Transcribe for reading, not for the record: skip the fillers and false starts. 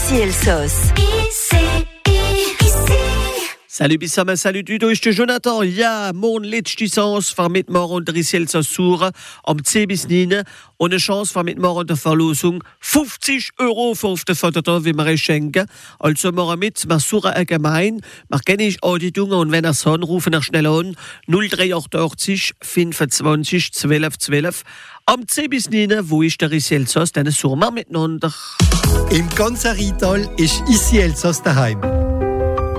Ici Elsos. Salut Bissama, salut Dudo, ich bin Jonathan. Ja, morgen letzte Chance von mitmachen der Ici Suche am 10 bis 9 und eine Chance von mitmachen der Verlosung 50 € für auf der Foto, wie wir schenken. Also machen mit, wir suchen allgemein, wir kennen ich Auditung und wenn ihr es haben, rufen wir schnell an 0388 25 12 12. Am 10 bis 9, wo ist der Ici dann suchen wir miteinander. Im ganzen Rheintal ist Ici daheim.